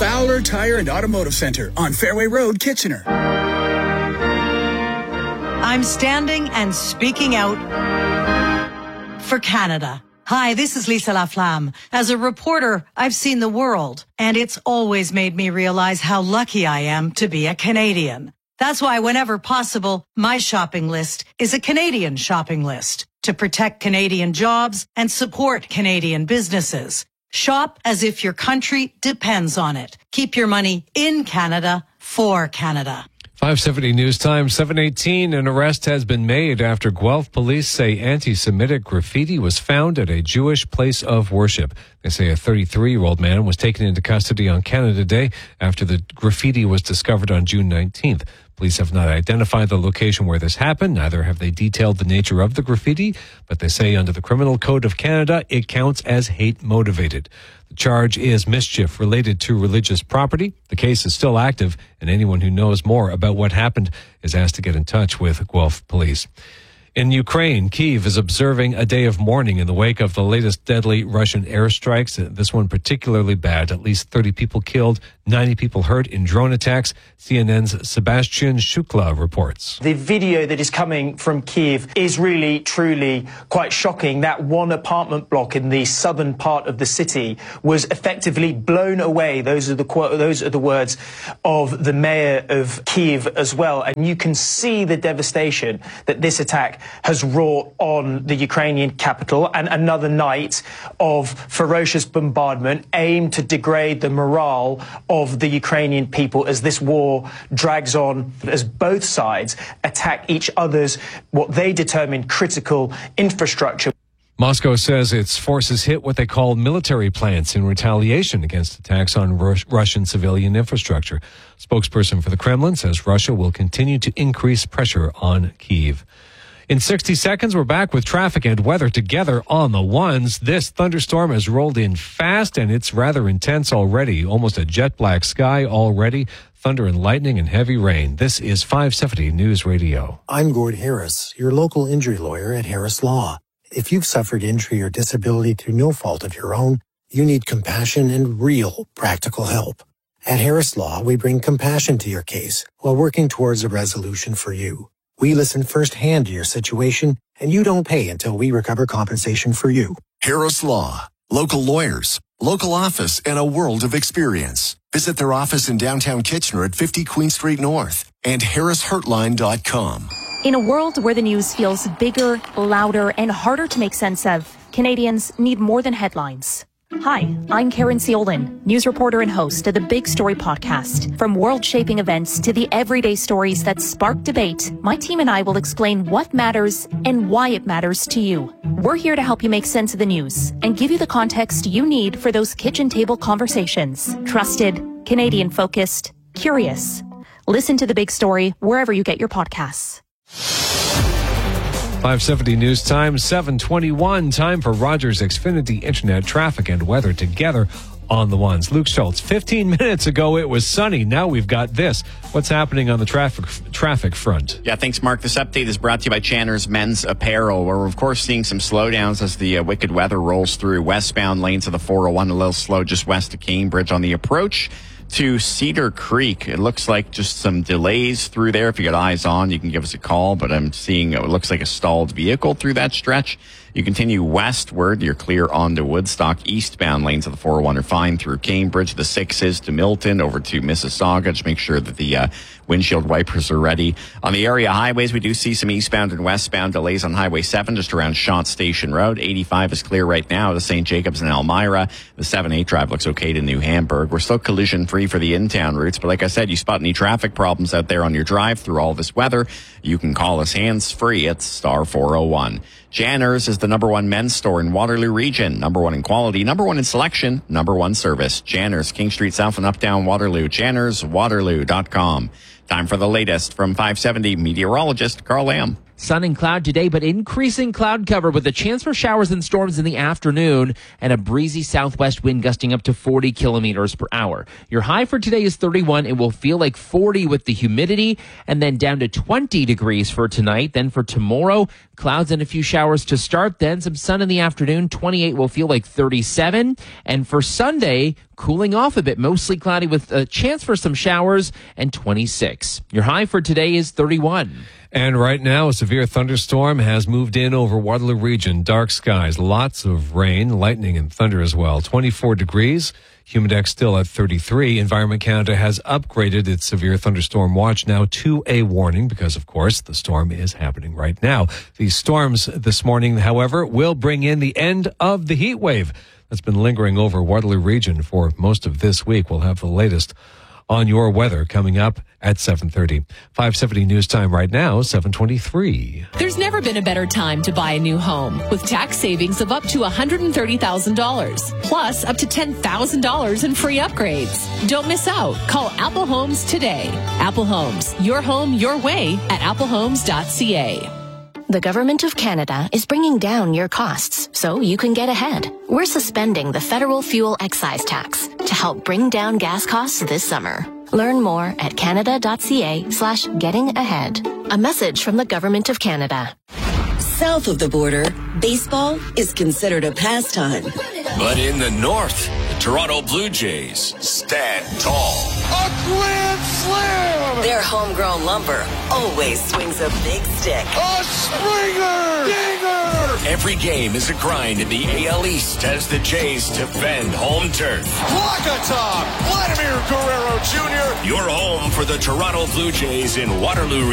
Fowler Tire and Automotive Center on Fairway Road, Kitchener. I'm standing and speaking out for Canada. Hi, this is Lisa Laflamme. As a reporter, I've seen the world, and it's always made me realize how lucky I am to be a Canadian. That's why whenever possible, my shopping list is a Canadian shopping list to protect Canadian jobs and support Canadian businesses. Shop as if your country depends on it. Keep your money in Canada for Canada. 570 News Time, 7:18. An arrest has been made after Guelph police say anti-Semitic graffiti was found at a Jewish place of worship. They say a 33-year-old man was taken into custody on Canada Day after the graffiti was discovered on June 19th. Police have not identified the location where this happened. Neither have they detailed the nature of the graffiti, but they say under the Criminal Code of Canada, it counts as hate-motivated. The charge is mischief related to religious property. The case is still active, and anyone who knows more about what happened is asked to get in touch with Guelph Police. In Ukraine, Kyiv is observing a day of mourning in the wake of the latest deadly Russian airstrikes. This one particularly bad. At least 30 people killed, 90 people hurt in drone attacks. CNN's Sebastian Shukla reports. The video that is coming from Kyiv is really, truly quite shocking. That one apartment block in the southern part of the city was effectively blown away. Those are the words of the mayor of Kyiv as well. And you can see the devastation that this attack has wrought on the Ukrainian capital, and another night of ferocious bombardment aimed to degrade the morale of the Ukrainian people as this war drags on, as both sides attack each other's, what they determine, critical infrastructure. Moscow says its forces hit what they call military plants in retaliation against attacks on Russian civilian infrastructure. Spokesperson for the Kremlin says Russia will continue to increase pressure on Kyiv. In 60 seconds, we're back with traffic and weather together on the ones. This thunderstorm has rolled in fast, and it's rather intense already. Almost a jet black sky already. Thunder and lightning and heavy rain. This is 570 News Radio. I'm Gord Harris, your local injury lawyer at Harris Law. If you've suffered injury or disability through no fault of your own, you need compassion and real practical help. At Harris Law, we bring compassion to your case while working towards a resolution for you. We listen firsthand to your situation, and you don't pay until we recover compensation for you. Harris Law. Local lawyers, local office, and a world of experience. Visit their office in downtown Kitchener at 50 Queen Street North and harrishurtline.com. In a world where the news feels bigger, louder, and harder to make sense of, Canadians need more than headlines. Hi, I'm Karen Ciolin, news reporter and host of the Big Story podcast. From world-shaping events to the everyday stories that spark debate, my team and I will explain what matters and why it matters to you. We're here to help you make sense of the news and give you the context you need for those kitchen table conversations. Trusted, Canadian-focused, curious. Listen to The Big Story wherever you get your podcasts. 570 News Time, 7:21. Time for Rogers Xfinity Internet traffic and weather together on the ones. Luke Schultz, 15 minutes ago it was sunny. Now we've got this. What's happening on the traffic front? Yeah, thanks, Mark. This update is brought to you by Channer's Men's Apparel, where we're, of course, seeing some slowdowns as the wicked weather rolls through. Westbound lanes of the 401, a little slow just west of Cambridge on the approach to Cedar Creek. It looks like just some delays through there. If you got eyes on, you can give us a call, but I'm seeing it looks like a stalled vehicle through that stretch. You continue westward, you're clear on to Woodstock. Eastbound lanes of the 401 are fine through Cambridge. The 6 is to Milton, over to Mississauga. Just make sure that the windshield wipers are ready. On the area highways, we do see some eastbound and westbound delays on Highway 7, just around Shot Station Road. 85 is clear right now to St. Jacobs and Elmira. The 7-8 drive looks okay to New Hamburg. We're still collision-free for the in-town routes, but like I said, you spot any traffic problems out there on your drive through all this weather, you can call us hands-free at star 401. Janners is the #1 men's store in Waterloo Region. #1 in quality, #1 in selection, #1 service. Janners, King Street South and Uptown Waterloo. JannersWaterloo.com. Time for the latest from 570 meteorologist Carl Lamb. Sun and cloud today, but increasing cloud cover with a chance for showers and storms in the afternoon and a breezy southwest wind gusting up to 40 kilometers per hour. Your high for today is 31. It will feel like 40 with the humidity, and then down to 20 degrees for tonight. Then for tomorrow, clouds and a few showers to start, then some sun in the afternoon. 28 will feel like 37. And for Sunday, cooling off a bit, mostly cloudy with a chance for some showers, and 26. Your high for today is 31. And right now, a severe thunderstorm has moved in over Waterloo region. Dark skies, lots of rain, lightning, and thunder as well. 24 degrees. Humidex still at 33. Environment Canada has upgraded its severe thunderstorm watch now to a warning because, of course, the storm is happening right now. These storms this morning, however, will bring in the end of the heat wave that's been lingering over Waterloo region for most of this week. We'll have the latest on your weather coming up at 7:30. 5:70 news time right now, 7:23. There's never been a better time to buy a new home with tax savings of up to $130,000, plus up to $10,000 in free upgrades. Don't miss out. Call Apple Homes today. Apple Homes, your home, your way at applehomes.ca. The Government of Canada is bringing down your costs so you can get ahead. We're suspending the federal fuel excise tax to help bring down gas costs this summer. Learn more at canada.ca/getting-ahead. A message from the Government of Canada. South of the border, baseball is considered a pastime. But in the north, the Toronto Blue Jays stand tall. A grand slam! Their homegrown lumber always swings a big stick. A Springer! Dinger! Every game is a grind in the AL East as the Jays defend home turf. Walk-a-top! Vladimir Guerrero Jr. Your home for the Toronto Blue Jays in Waterloo